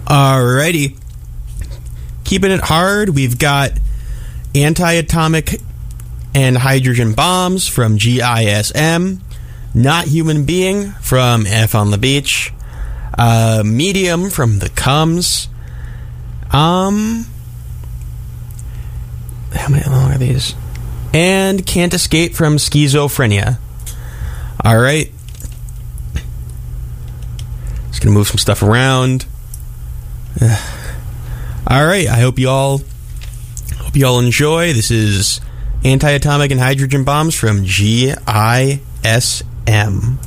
Alrighty. Keeping it hard, we've got Anti-Atomic and Hydrogen Bombs from GISM. Not Human Being from F on the Beach. Medium from The Cums. How many long are these? And Can't Escape from Schizophrenia. Alright. Just gonna move some stuff around. Alright, I hope you all enjoy. This is Anti-Atomic and Hydrogen Bombs from GISM.